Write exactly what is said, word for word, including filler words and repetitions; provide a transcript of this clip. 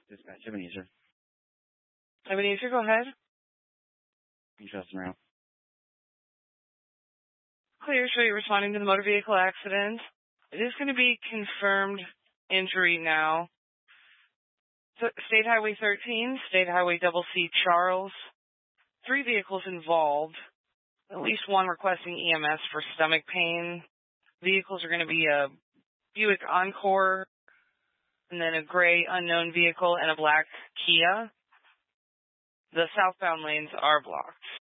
Dispatch, Ebenezer. Ebenezer, go ahead. Justin Route. Clear, so you're responding to the motor vehicle accident. It is going to be confirmed injury now. So, State Highway thirteen, State Highway Double C Charles. Three vehicles involved. At least one requesting E M S for stomach pain. Vehicles are going to be a Buick Encore, and then a gray unknown vehicle, and a black Kia. The southbound lanes are blocked.